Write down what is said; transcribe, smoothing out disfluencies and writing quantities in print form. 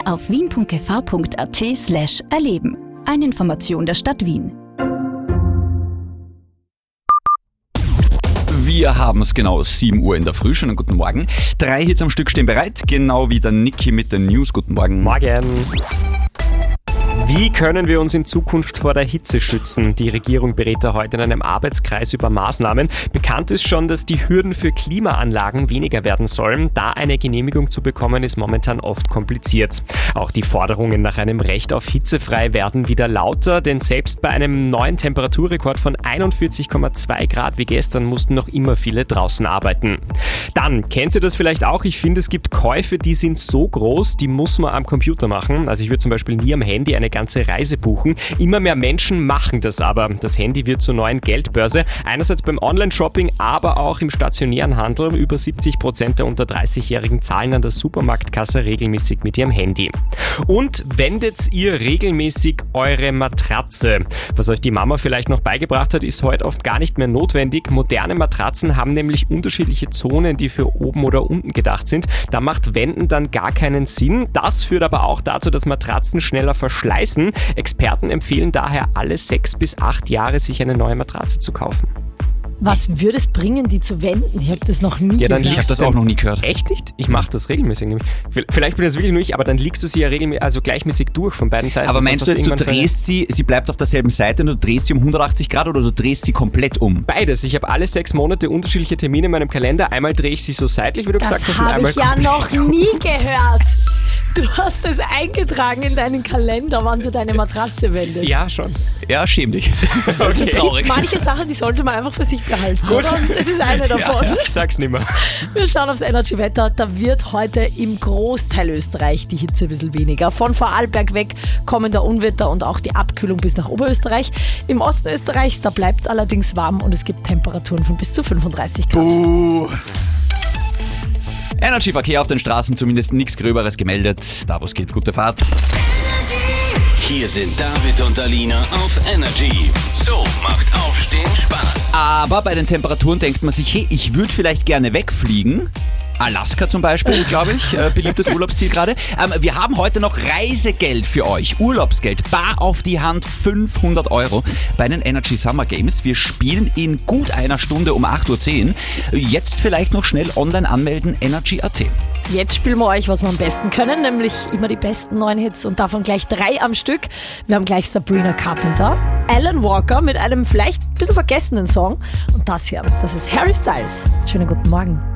auf wien.gv.at/erleben. Eine Information der Stadt Wien. Wir haben es genau 7 Uhr in der Früh. Schönen guten Morgen. 3 Hits am Stück stehen bereit, genau wie der Niki mit den News. Guten Morgen. Morgen. Wie können wir uns in Zukunft vor der Hitze schützen? Die Regierung berät da heute in einem Arbeitskreis über Maßnahmen. Bekannt ist schon, dass die Hürden für Klimaanlagen weniger werden sollen. Da eine Genehmigung zu bekommen, ist momentan oft kompliziert. Auch die Forderungen nach einem Recht auf hitzefrei werden wieder lauter, denn selbst bei einem neuen Temperaturrekord von 41,2 Grad wie gestern mussten noch immer viele draußen arbeiten. Dann, kennt ihr das vielleicht auch? Ich finde, es gibt Käufe, die sind so groß, die muss man am Computer machen. Also ich würde zum Beispiel nie am Handy eine ganze Reise buchen. Immer mehr Menschen machen das aber. Das Handy wird zur neuen Geldbörse. Einerseits beim Online-Shopping, aber auch im stationären Handel. Über 70% der unter 30-Jährigen zahlen an der Supermarktkasse regelmäßig mit ihrem Handy. Und wendet ihr regelmäßig eure Matratze? Was euch die Mama vielleicht noch beigebracht hat, ist heute oft gar nicht mehr notwendig. Moderne Matratzen haben nämlich unterschiedliche Zonen, die für oben oder unten gedacht sind. Da macht Wenden dann gar keinen Sinn. Das führt aber auch dazu, dass Matratzen schneller verschleißen. Experten empfehlen daher, alle 6 bis 8 Jahre sich eine neue Matratze zu kaufen. Was würde es bringen, die zu wenden? Ich habe das noch nie gehört. Ich habe das auch noch nie gehört. Echt nicht? Ich mache das regelmäßig. Vielleicht bin das wirklich nur ich, aber dann legst du sie ja regelmäßig, also gleichmäßig durch von beiden Seiten. Aber meinst du jetzt, du drehst sie bleibt auf derselben Seite und du drehst sie um 180 Grad oder du drehst sie komplett um? Beides. Ich habe alle 6 Monate unterschiedliche Termine in meinem Kalender. Einmal drehe ich sie so seitlich, wie du gesagt hast. Das habe ich ja noch nie gehört. Du hast es eingetragen in deinen Kalender, wann du deine Matratze wendest. Ja, schon. Ja, schäm dich. Das ist traurig. Manche Sachen, die sollte man einfach für sich behalten. Gut. Das ist eine davon. Ja, ich sag's nicht mehr. Wir schauen aufs Energy-Wetter. Da wird heute im Großteil Österreich die Hitze ein bisschen weniger. Von Vorarlberg weg kommen der Unwetter und auch die Abkühlung bis nach Oberösterreich. Im Osten Österreichs, da bleibt es allerdings warm und es gibt Temperaturen von bis zu 35 Grad. Energy-Verkehr auf den Straßen, zumindest nichts Gröberes gemeldet. Da wo es geht, gute Fahrt. Hier sind David und Alina auf Energy. So macht Aufstehen Spaß. Aber bei den Temperaturen denkt man sich, hey, ich würde vielleicht gerne wegfliegen. Alaska zum Beispiel, glaube ich, beliebtes Urlaubsziel gerade. Wir haben heute noch Reisegeld für euch. Urlaubsgeld, bar auf die Hand, 500 € bei den Energy Summer Games. Wir spielen in gut einer Stunde um 8.10 Uhr. Jetzt vielleicht noch schnell online anmelden, energy.at. Jetzt spielen wir euch, was wir am besten können, nämlich immer die besten neuen Hits und davon gleich 3 am Stück. Wir haben gleich Sabrina Carpenter, Alan Walker mit einem vielleicht ein bisschen vergessenen Song und das hier, das ist Harry Styles. Schönen guten Morgen.